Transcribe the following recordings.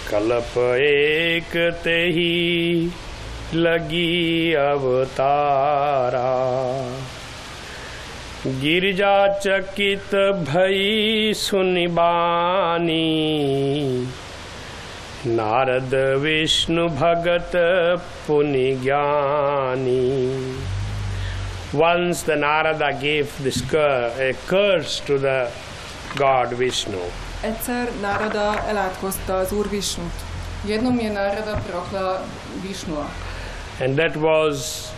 कल्प एक तेहि लगी अवतारा गिरिजा चकित भई सुनिबानी नारद विष्णु भगत पुनि ज्ञानी. Once the Narada gave this a curse to the god Vishnu. Egyszer Narada elátkozta az Úr Visnut. Jednom je Narada proklao Višnua. And that was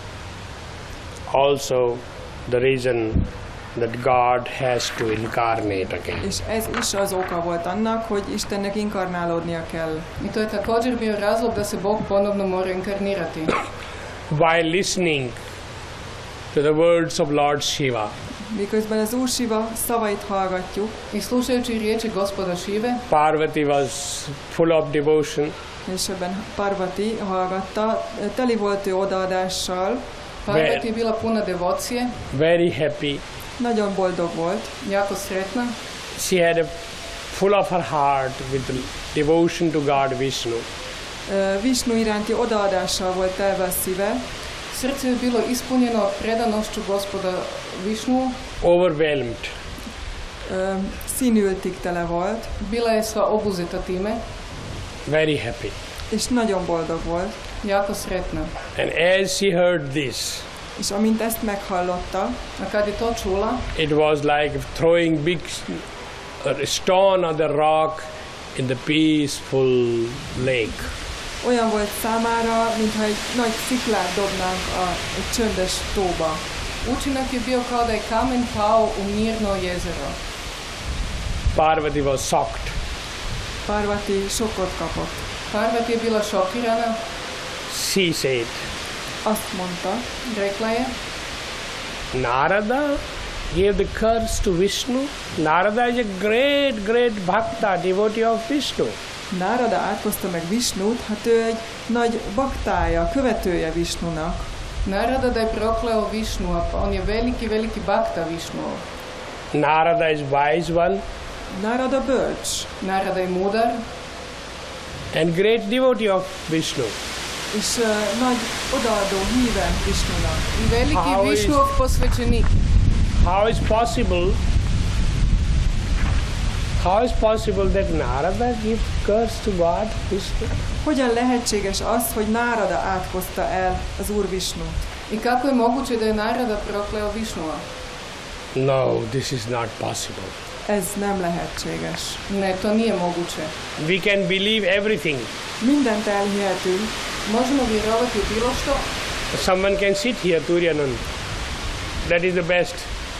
also the reason that God has to incarnate again. És ez is az oka volt annak, hogy Istennek inkarnálódnia kell. I to je također bio razlog da se Bog ponovno mora inkarnirati. While listening to the words of Lord Shiva, miközben az Úr Shiva szavait hallgatjuk, I slušajući riječi Gospoda Šive, Parvati was full of devotion. És ebben Parvati hallgatta, teli volt ő odaadással. Parvati je bila puna devocije. Very happy. Nagyon boldog volt. Jako sretna. She had full of her heart with devotion to God Vishnu. Vishnu iránti odaadással volt telve a szíve. Srce je bilo ispunjeno predanošću Gospoda Višnuu. Overwhelmed. Színültig tele volt. Bila je sva obuzeta time. Very happy. És nagyon boldog volt. Jako sretna. And as she heard this, és amint ezt meghallotta, a kad je to čula, it was like throwing big stone on the rock in the peaceful lake. Olyan volt számára, mintha egy nagy sziklát dobnánk egy csöndes tóba. Učinak je bio kao da je kamen pao u mirno jezero. Parvati was shocked. Parvati šokot kapott. Parvati je bila šokirana. She said, azt mondta, rekla je, Narada gave the curse to Vishnu. Narada is a great bhakta, devotee of Vishnu. Narada átkozta meg Visnut, hát ő egy nagy baktája, követője Visnunak. Narada da je prokleo Višnua, pa on je veliki bhakta Višnua. Narada is wise one. Narada bölcs. Narada je mudar. And great devotee of Vishnu. És nagy odaadó híve Vishnunak. I veliki Višnuov posvećenik. How is possible that Narada give curse to God Vishnu? Hogyan lehetséges az, hogy Narada átkozta el az Úr Visnut? I kako je moguće da je Narada prokleo Višnua? No, this is not possible. Ez nem lehetséges. Ne, to nije moguće. We can believe everything. Mindent elhihetünk. Možemo vjerovati u bilo što. Someone can sit here, Turyanan. That is the best.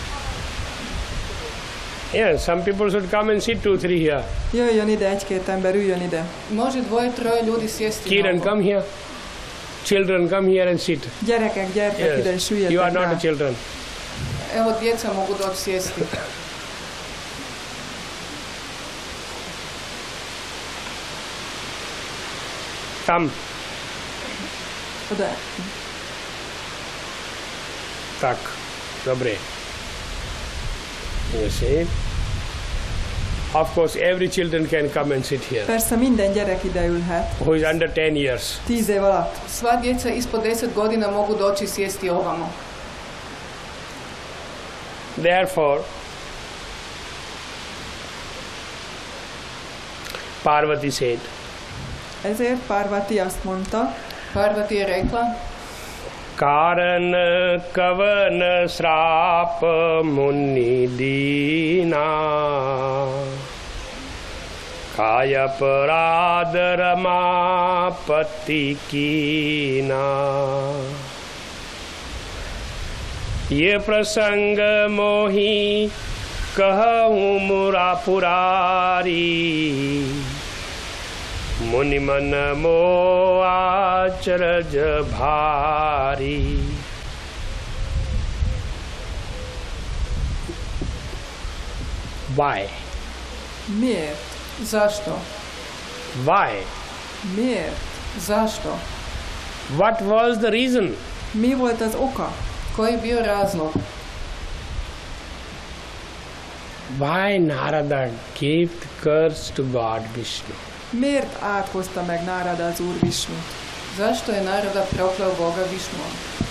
Yeah, some people should come and sit 2-3 here. Jöjjön ide, egy-két ember üljön ide. Može 2-3 ljudi sjesti. Kiran, come here. Children, come here and sit. Gyerekek, gyertek ide és üljetek You are not rá. the children. Evo, djeca mogu doći sjesti. Come. Oda. Tak, dobre. You see? Of course, every children can come and sit here. Persze minden gyerek ide ülhet. Who is under 10 years. 10 év alatt. Sva djeca ispod 10 godina mogu doći sjesti ovamo. Therefore, Parvati said, ezért Parvati azt mondta, Parvati je rekla, Karan kavan srap muni dina kaya parad rama pati kina ye prasang mohi kahu mura purari मुनि मन मोह आचरज भारी. Why? Miért? Zašto? Why? Miért? Zašto? What was the reason? Mi volt az oka? Koji je bio razlog? Why Narada gave the curse to God Vishnu? Miért áthozta meg Nárada az Úr Visnut? Zašto je Narada prokleo Boga Višnua?